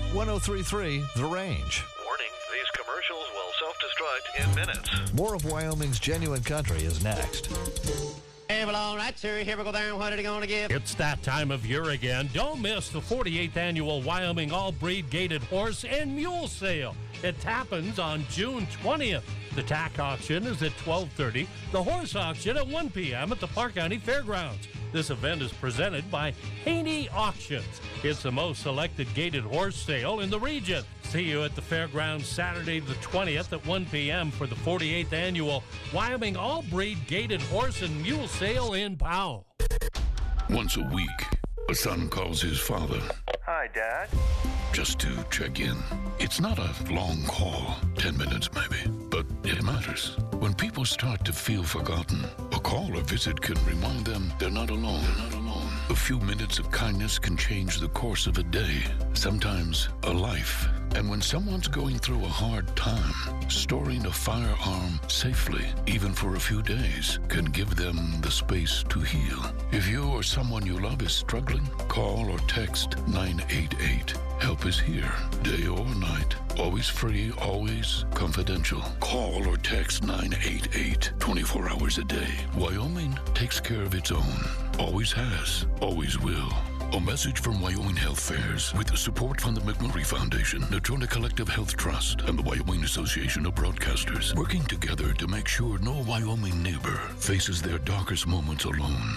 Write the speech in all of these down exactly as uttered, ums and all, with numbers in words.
one oh three point three The Range. Warning, these commercials will self-destruct in minutes. More of Wyoming's genuine country is next. Hey, well, all right, sir. Here we go down. What are they going to give? It's that time of year again. Don't miss the forty-eighth Annual Wyoming All-Breed Gaited Horse and Mule Sale. It happens on June twentieth. The tack auction is at twelve thirty. The horse auction at one p.m. at the Park County Fairgrounds. This event is presented by Haney Auctions. It's the most selected gaited horse sale in the region. See you at the fairgrounds Saturday the twentieth at one p.m. for the forty-eighth Annual Wyoming All-Breed Gaited Horse and Mule Sale in Powell. Once a week, a son calls his father. Hi, Dad. Just to check in. It's not a long call, ten minutes maybe, but it matters. When people start to feel forgotten, a call or visit can remind them they're not alone. They're not alone. A few minutes of kindness can change the course of a day, sometimes a life. And when someone's going through a hard time, storing a firearm safely, even for a few days, can give them the space to heal. If you or someone you love is struggling, call or text nine eight eight. Help is here, day or night. Always free, always confidential. Call or text nine eight eight, twenty-four hours a day. Wyoming takes care of its own. Always has, always will. A message from Wyoming Health Fairs with the support from the McMurray Foundation, Natrona Collective Health Trust, and the Wyoming Association of Broadcasters, working together to make sure no Wyoming neighbor faces their darkest moments alone.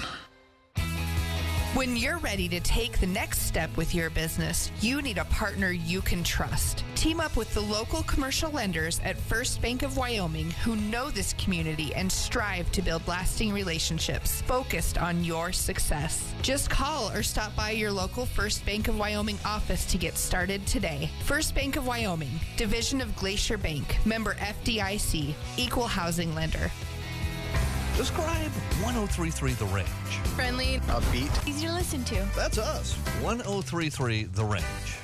When you're ready to take the next step with your business, you need a partner you can trust. Team up with the local commercial lenders at First Bank of Wyoming who know this community and strive to build lasting relationships focused on your success. Just call or stop by your local First Bank of Wyoming office to get started today. First Bank of Wyoming, division of Glacier Bank, member F D I C, equal housing lender. Describe one oh three point three The Range. Friendly, upbeat, easy to listen to. That's us. one oh three point three The Range.